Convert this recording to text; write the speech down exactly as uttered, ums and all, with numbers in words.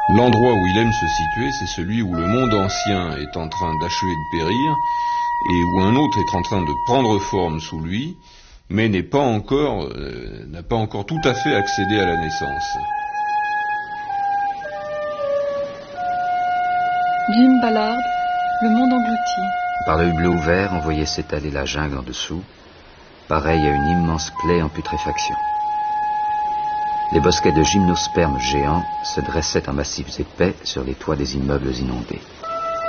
L'endroit où il aime se situer, c'est celui où le monde ancien est en train d'achever de périr et où un autre est en train de prendre forme sous lui, mais n'est pas encore, euh, n'a pas encore tout à fait accédé à la naissance. Jim Ballard, Le monde englouti. Par le hublot ouvert, on voyait s'étaler la jungle en dessous, pareil à une immense plaie en putréfaction. Les bosquets de gymnospermes géants se dressaient en massifs épais sur les toits des immeubles inondés.